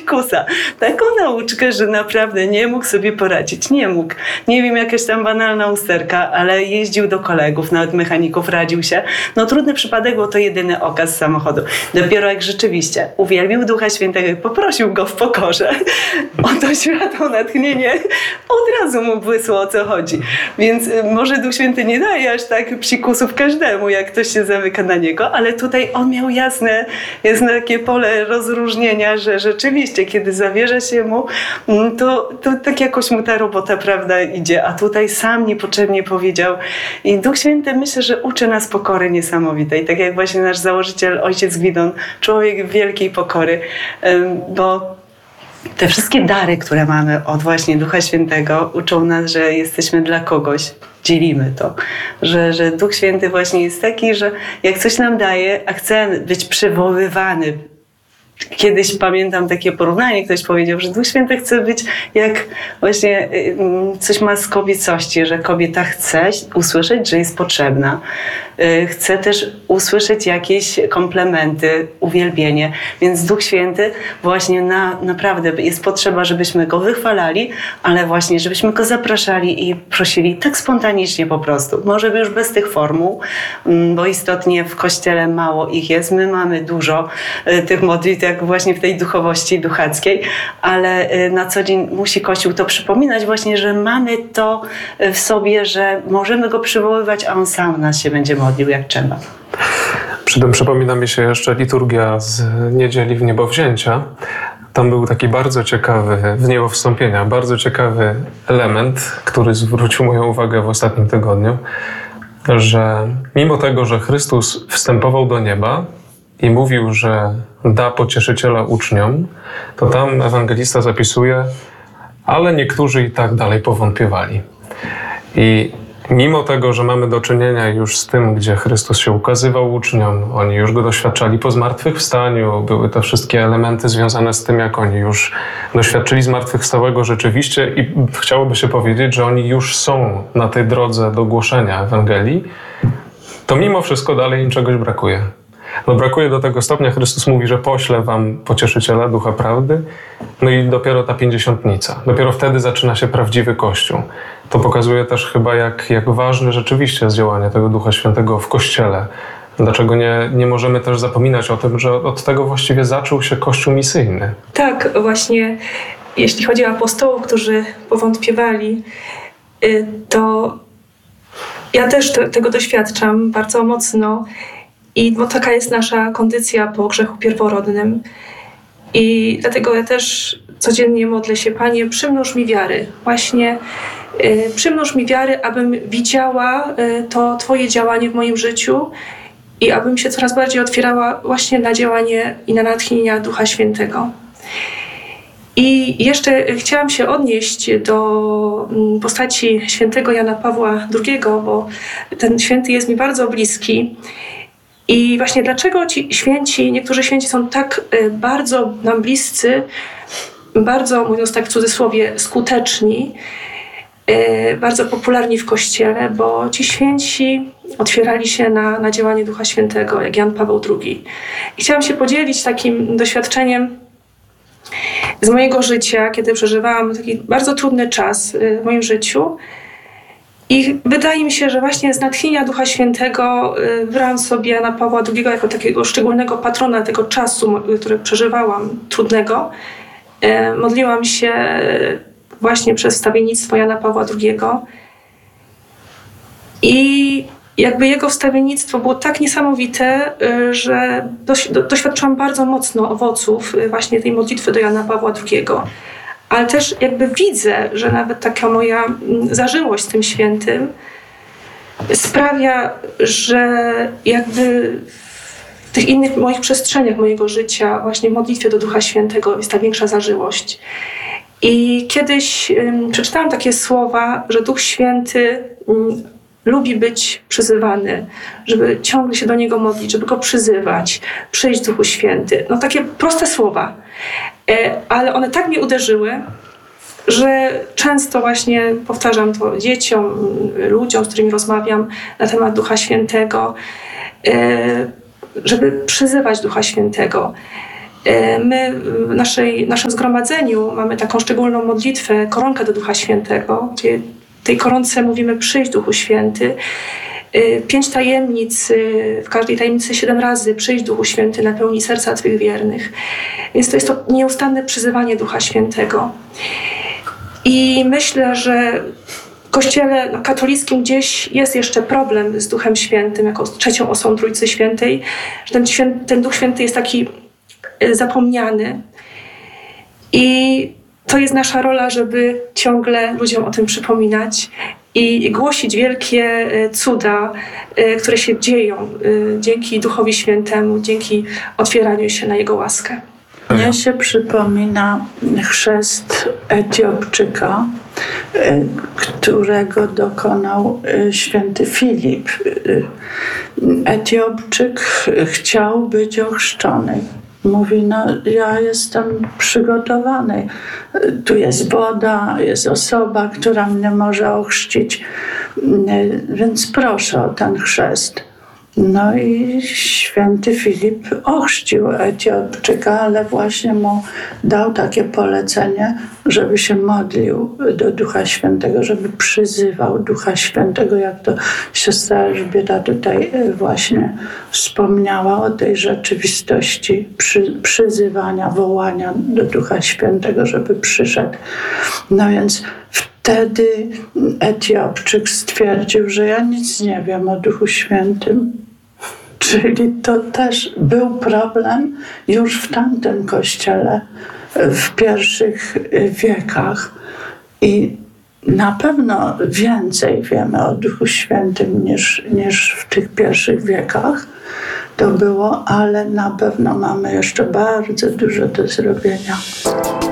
psikusa. Taką nauczkę, że naprawdę nie mógł sobie poradzić. Nie mógł. Nie wiem, jakaś tam banalna usterka, ale jeździł do kolegów, nawet mechaników, radził się. No trudny przypadek, bo to jedyny okaz samochodu. Dopiero jak rzeczywiście uwielbił Ducha Świętego i poprosił go w pokorze o to światło, natchnienie, od razu mu błysło, o co chodzi. Więc może Duch Święty nie daje aż tak psikusów każdemu, jak ktoś się zamyka na niego, ale tutaj on miał jasne takie pole rozróżnienia, że rzeczywiście, kiedy zawierza się mu, to tak jakoś mu ta robota, prawda, idzie, a tutaj sam niepotrzebnie powiedział. I Duch Święty, myślę, że uczy nas pokory niesamowitej, tak jak właśnie nasz założyciel, ojciec Gwidon, człowiek wielkiej pokory, bo te wszystkie dary, które mamy od właśnie Ducha Świętego, uczą nas, że jesteśmy dla kogoś. Dzielimy to, że Duch Święty właśnie jest taki, że jak coś nam daje, a chce być przywoływany. Kiedyś pamiętam takie porównanie, ktoś powiedział, że Duch Święty chce być jak właśnie coś ma z kobiecości, że kobieta chce usłyszeć, że jest potrzebna. Chce też usłyszeć jakieś komplementy, uwielbienie. Więc Duch Święty właśnie naprawdę jest potrzeba, żebyśmy Go wychwalali, ale właśnie, żebyśmy Go zapraszali i prosili tak spontanicznie po prostu. Może już bez tych formuł, bo istotnie w Kościele mało ich jest. My mamy dużo tych modlitw, jak właśnie w tej duchowości duchackiej, ale na co dzień musi Kościół to przypominać właśnie, że mamy to w sobie, że możemy Go przywoływać, a On sam nas się będzie modlił jak trzeba. Przy tym przypomina mi się jeszcze liturgia z niedzieli w niebowzięcia. Tam był taki bardzo ciekawy, w niebo wstąpienia, bardzo ciekawy element, który zwrócił moją uwagę w ostatnim tygodniu, że mimo tego, że Chrystus wstępował do nieba i mówił, że da pocieszyciela uczniom, to tam ewangelista zapisuje, ale niektórzy i tak dalej powątpiewali. I mimo tego, że mamy do czynienia już z tym, gdzie Chrystus się ukazywał uczniom, oni już Go doświadczali po zmartwychwstaniu, były te wszystkie elementy związane z tym, jak oni już doświadczyli zmartwychwstałego rzeczywiście i chciałoby się powiedzieć, że oni już są na tej drodze do głoszenia Ewangelii, to mimo wszystko dalej im czegoś brakuje. No brakuje do tego stopnia, Chrystus mówi, że pośle wam pocieszyciela, Ducha Prawdy, no i dopiero ta pięćdziesiątnica. Dopiero wtedy zaczyna się prawdziwy Kościół. To pokazuje też chyba, jak ważne rzeczywiście jest działanie tego Ducha Świętego w Kościele. Dlaczego nie możemy też zapominać o tym, że od tego właściwie zaczął się Kościół misyjny. Tak, właśnie jeśli chodzi o apostołów, którzy powątpiewali, to ja też tego doświadczam bardzo mocno. Bo taka jest nasza kondycja po grzechu pierworodnym. I dlatego ja też codziennie modlę się, Panie, przymnóż mi wiary. Właśnie przymnóż mi wiary, abym widziała to Twoje działanie w moim życiu i abym się coraz bardziej otwierała właśnie na działanie i na natchnienia Ducha Świętego. I jeszcze chciałam się odnieść do postaci świętego Jana Pawła II, bo ten święty jest mi bardzo bliski. I właśnie dlaczego niektórzy święci są tak bardzo nam bliscy, bardzo, mówiąc tak w cudzysłowie, skuteczni, bardzo popularni w Kościele, bo ci święci otwierali się na działanie Ducha Świętego, jak Jan Paweł II. I chciałam się podzielić takim doświadczeniem z mojego życia, kiedy przeżywałam taki bardzo trudny czas w moim życiu. I wydaje mi się, że właśnie z natchnienia Ducha Świętego wybrałam sobie Jana Pawła II jako takiego szczególnego patrona tego czasu, który przeżywałam, trudnego. Modliłam się właśnie przez wstawiennictwo Jana Pawła II. I jakby jego wstawiennictwo było tak niesamowite, że doświadczyłam bardzo mocno owoców właśnie tej modlitwy do Jana Pawła II. Ale też jakby widzę, że nawet taka moja zażyłość z tym świętym sprawia, że jakby w tych innych moich przestrzeniach mojego życia, właśnie w modlitwie do Ducha Świętego jest ta większa zażyłość. I kiedyś przeczytałam takie słowa, że Duch Święty lubi być przyzywany, żeby ciągle się do Niego modlić, żeby Go przyzywać, przyjść Duchu Święty. No takie proste słowa, ale one tak mnie uderzyły, że często właśnie powtarzam to dzieciom, ludziom, z którymi rozmawiam na temat Ducha Świętego, żeby przyzywać Ducha Świętego. My w naszym zgromadzeniu mamy taką szczególną modlitwę, koronkę do Ducha Świętego, gdzie w tej koronce mówimy: przyjdź Duchu Święty. 5 tajemnic, w każdej tajemnicy 7 razy: przyjdź Duchu Święty, napełnij serca Twych wiernych. Więc to jest to nieustanne przyzywanie Ducha Świętego. I myślę, że w Kościele katolickim gdzieś jest jeszcze problem z Duchem Świętym, jako trzecią osobą Trójcy Świętej, że ten Duch Święty jest taki zapomniany. I to jest nasza rola, żeby ciągle ludziom o tym przypominać i głosić wielkie cuda, które się dzieją dzięki Duchowi Świętemu, dzięki otwieraniu się na Jego łaskę. Mnie się przypomina chrzest Etiopczyka, którego dokonał święty Filip. Etiopczyk chciał być ochrzczony. Mówi: no, ja jestem przygotowany. Tu jest woda, jest osoba, która mnie może ochrzcić, więc proszę o ten chrzest. No i święty Filip ochrzcił Etiopczyka, ale właśnie mu dał takie polecenie, żeby się modlił do Ducha Świętego, żeby przyzywał Ducha Świętego, jak to siostra Elżbieta tutaj właśnie wspomniała o tej rzeczywistości przyzywania, wołania do Ducha Świętego, żeby przyszedł. No więc wtedy Etiopczyk stwierdził, że ja nic nie wiem o Duchu Świętym. Czyli to też był problem już w tamtym kościele, w pierwszych wiekach. I na pewno więcej wiemy o Duchu Świętym niż w tych pierwszych wiekach to było, ale na pewno mamy jeszcze bardzo dużo do zrobienia.